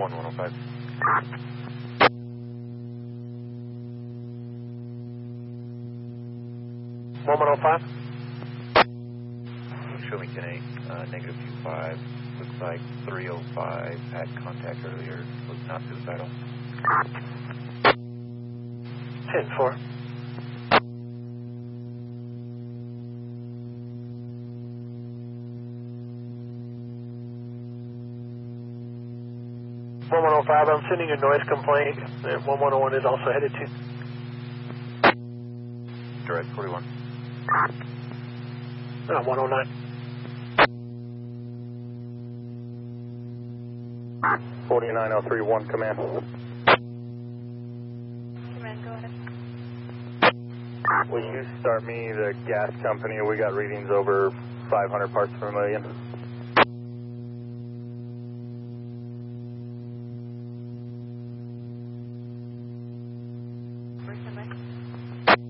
1105. Show me 10-8, negative 25. Looks like 305 had contact earlier. Was not suicidal. 10-4. I'm sending a noise complaint that 1101 is also headed to. Direct 41. 109. 49031, command. Command, go ahead. Will you start me the gas company? We got readings over 500 parts per million.